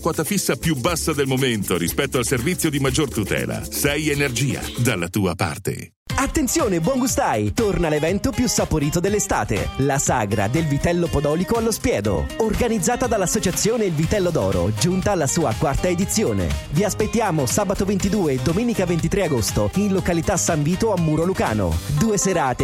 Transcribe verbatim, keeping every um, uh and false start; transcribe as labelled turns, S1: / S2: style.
S1: Quota fissa più bassa del momento rispetto al servizio di maggior tutela. sei Energia, dalla tua parte.
S2: Attenzione, buon gustai! Torna l'evento più saporito dell'estate, la sagra del vitello podolico allo spiedo, organizzata dall'associazione Il Vitello d'Oro, giunta alla sua quarta edizione. Vi aspettiamo sabato ventidue e domenica ventitré agosto in località San Vito a Muro Lucano. Due serate